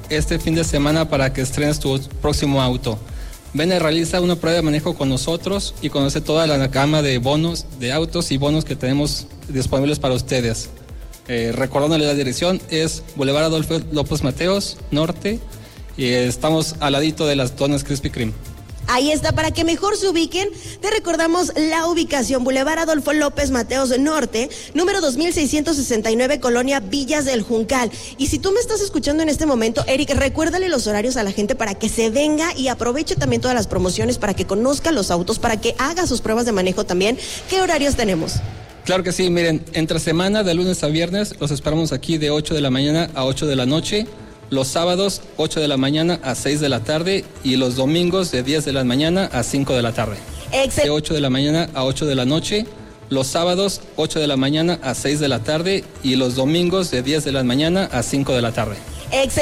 este fin de semana para que estrenes tu próximo auto. Ven y realiza una prueba de manejo con nosotros y conoce toda la gama de bonos, de autos y bonos que tenemos disponibles para ustedes. Recordándole la dirección, es Boulevard Adolfo López Mateos, Norte, y estamos al ladito de las donas Krispy Kreme. Ahí está, para que mejor se ubiquen, te recordamos la ubicación: Boulevard Adolfo López Mateos Norte, número 2669, Colonia Villas del Juncal. Y si tú me estás escuchando en este momento, Eric, recuérdale los horarios a la gente para que se venga y aproveche también todas las promociones, para que conozca los autos, para que haga sus pruebas de manejo también. ¿Qué horarios tenemos? Claro que sí, miren, entre semana, de lunes a viernes, los esperamos aquí de 8 de la mañana a 8 de la noche. Los sábados, 8 de la mañana a 6 de la tarde, y los domingos de 10 de la mañana a 5 de la tarde. De 8 de la mañana a 8 de la noche, los sábados, 8 de la mañana a 6 de la tarde, y los domingos de 10 de la mañana a 5 de la tarde.